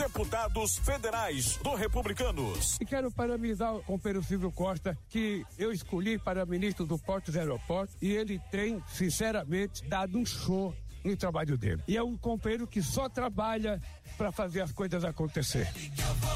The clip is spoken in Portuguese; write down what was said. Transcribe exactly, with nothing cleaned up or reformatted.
deputados federais do Republicanos. E quero parabenizar o companheiro Silvio Costa, que eu escolhi para ministro do Portos e Aeroportos, e ele tem, sinceramente, dado um show no trabalho dele. E é um companheiro que só trabalha para fazer as coisas acontecer.